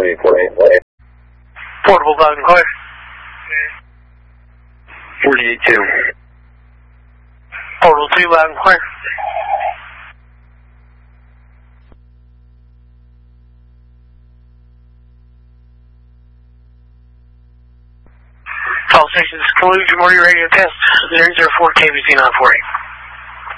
Portable loud and clear. 48-2. Portable 2 loud and clear. All stations, Collusion Morty Radio Test 004 KBC 948.